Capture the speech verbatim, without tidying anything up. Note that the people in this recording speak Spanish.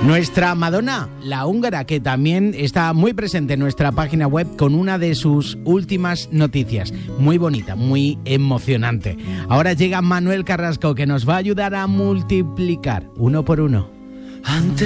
Nuestra Madonna, la húngara, que también está muy presente en nuestra página web con una de sus últimas noticias. Muy bonita, muy emocionante. Ahora llega Manuel Carrasco, que nos va a ayudar a multiplicar uno por uno. Antes